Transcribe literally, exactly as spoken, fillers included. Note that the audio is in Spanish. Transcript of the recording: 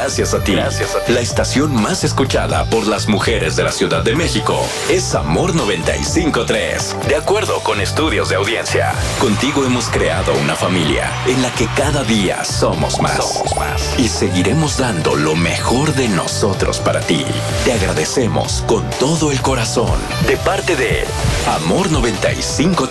Gracias a ti. Gracias a ti. La estación más escuchada por las mujeres de la Ciudad de México es Amor noventa y cinco punto tres. De acuerdo con estudios de audiencia, contigo hemos creado una familia en la que cada día somos más. Somos más. Y seguiremos dando lo mejor de nosotros para ti. Te agradecemos con todo el corazón. De parte de Amor noventa y cinco